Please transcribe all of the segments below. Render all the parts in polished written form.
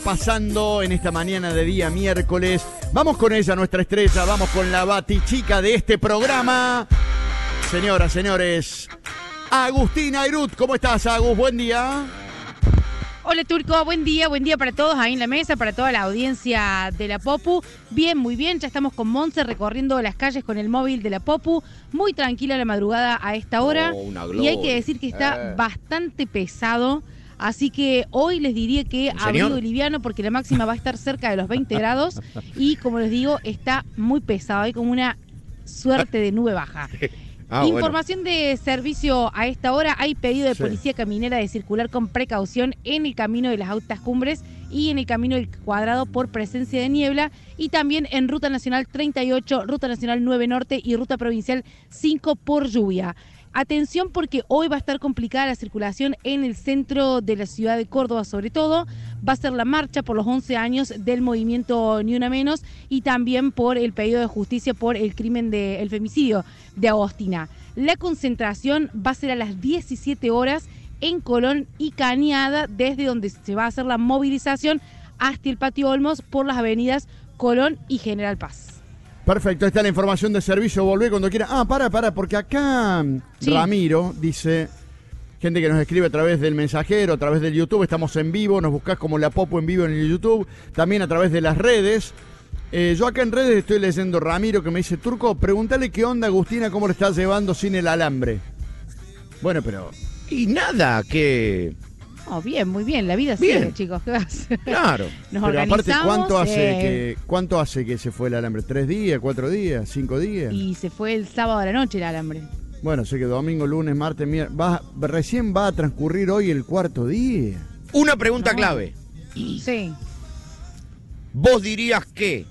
pasando en esta mañana de día miércoles. Vamos con ella, nuestra estrella, vamos con la batichica de este programa. Señoras, señores, Agustina Airut, ¿cómo estás, Agus? Buen día. Hola, Turco, buen día para todos ahí en la mesa, para toda la audiencia de la Popu. Bien, muy bien, ya estamos con Monse recorriendo las calles con el móvil de la Popu. Muy tranquila la madrugada a esta hora. Y hay que decir que está bastante pesado. Así que hoy les diría que abrigo liviano porque la máxima va a estar cerca de los 20 grados. Y como les digo, está muy pesado. Hay como una suerte de nube baja. Información de servicio a esta hora. Hay pedido de policía caminera de circular con precaución en el camino de las altas cumbres y en el camino del Cuadrado por presencia de niebla, y también en Ruta Nacional 38, Ruta Nacional 9 Norte y Ruta Provincial 5 por lluvia. Atención porque hoy va a estar complicada la circulación en el centro de la ciudad de Córdoba, sobre todo. Va a ser la marcha por los 11 años del movimiento Ni Una Menos y también por el pedido de justicia por el crimen del femicidio de Agostina. La concentración va a ser a las 17 horas en Colón y Cañada, desde donde se va a hacer la movilización hasta el Patio Olmos por las avenidas Colón y General Paz. Perfecto, está la información de servicio, volvé cuando quiera. Para, porque acá Ramiro dice, gente que nos escribe a través del mensajero, a través del YouTube, estamos en vivo, nos buscás como La Popu en vivo en el YouTube, también a través de las redes. Yo acá en redes estoy leyendo Ramiro que me dice, Turco, pregúntale qué onda Agustina, cómo le estás llevando sin el alambre. Bueno, pero... Y nada, que... Oh, bien, muy bien, la vida sigue, chicos, ¿qué vas? Claro. Nos pero aparte, organizamos, ¿cuánto hace que se fue el alambre? ¿3 días, 4 días, 5 días? Y se fue el sábado a la noche el alambre. Bueno, sé que domingo, lunes, martes, miércoles, recién va a transcurrir hoy el 4.º día. Una pregunta clave. Sí. ¿Vos dirías que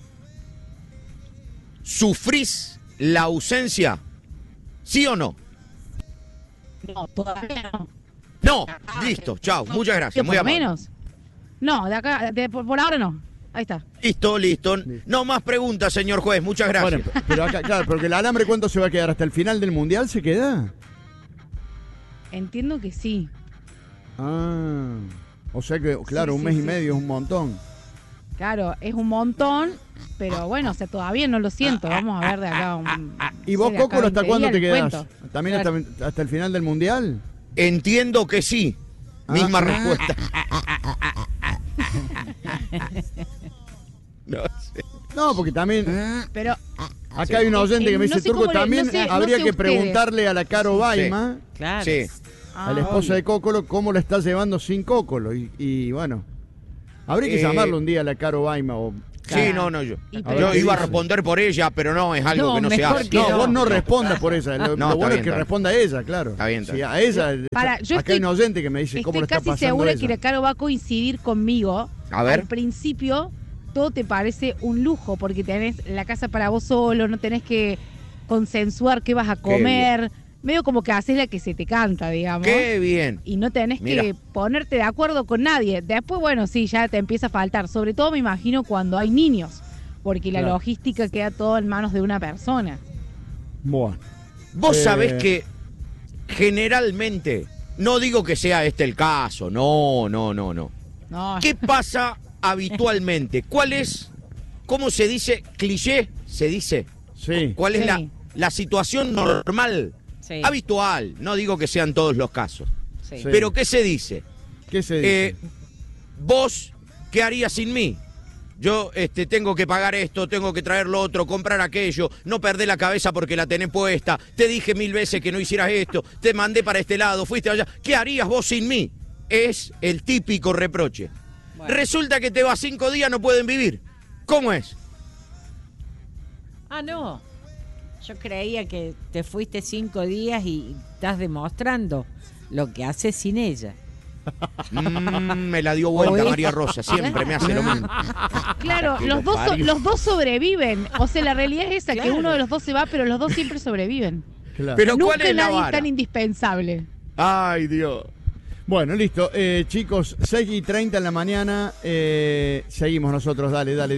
sufrís la ausencia? ¿Sí o no? No, todavía no. No, listo, chao, muchas gracias, muy amable. Menos. No, de acá, por ahora no. Ahí está. Listo. No más preguntas, señor juez, muchas gracias. Bueno, pero acá, claro, porque el alambre, ¿cuánto se va a quedar? ¿Hasta el final del Mundial se queda? Entiendo que sí. O sea que, claro, un mes y medio es un montón. Claro, es un montón, pero bueno, o sea, todavía no lo siento. Vamos a ver de acá. ¿Y vos, Cócolo, hasta cuándo te quedás? Cuento. ¿También claro. hasta el final del Mundial? Entiendo que sí. Misma respuesta. No sé. No, porque también... Pero acá hay un oyente que me dice, Turco, también habría que preguntarle a la Caro Baima, claro. a la esposa de Cócolo, cómo la está llevando sin Cócolo. Y bueno, habría que llamarle un día a la Caro Baima o... Sí, no, yo iba a responder por ella, pero no, es algo que no se hace. No, vos no respondas por ella. Lo bueno es que responda ella, claro. Está bien. Sí, a ella, acá hay un oyente que me dice cómo lo está pasando. Estoy casi segura que la Caro va a coincidir conmigo. A ver. Al principio, todo te parece un lujo, porque tenés la casa para vos solo, no tenés que consensuar qué vas a comer. Medio como que haces la que se te canta, digamos. ¡Qué bien! Y no tenés que ponerte de acuerdo con nadie. Después, bueno, sí, ya te empieza a faltar. Sobre todo, me imagino, cuando hay niños. Porque la logística queda todo en manos de una persona. Bueno. Vos sabés que generalmente, no digo que sea este el caso, no. ¿Qué pasa habitualmente? ¿Cuál es, cómo se dice, cliché? ¿Se dice? Sí. ¿Cuál es la situación normal? Sí. Habitual, no digo que sean todos los casos. Sí. Pero ¿qué se dice? ¿Qué se dice? Vos, ¿qué harías sin mí? Yo tengo que pagar esto, tengo que traer lo otro, comprar aquello, no perdé la cabeza porque la tenés puesta, te dije 1000 veces que no hicieras esto, te mandé para este lado, fuiste allá. ¿Qué harías vos sin mí? Es el típico reproche. Bueno. Resulta que te vas 5 días, no pueden vivir. ¿Cómo es? No. Yo creía que te fuiste 5 días y estás demostrando lo que haces sin ella. Me la dio vuelta María Rosa, siempre me hace lo mismo. Claro, los dos sobreviven. O sea, la realidad es esa, que uno de los dos se va, pero los dos siempre sobreviven. Claro. Pero nunca ¿cuál es la nadie vara? Es tan indispensable. Ay, Dios. Bueno, listo. Chicos, 6:30 en la mañana. Seguimos nosotros, dale.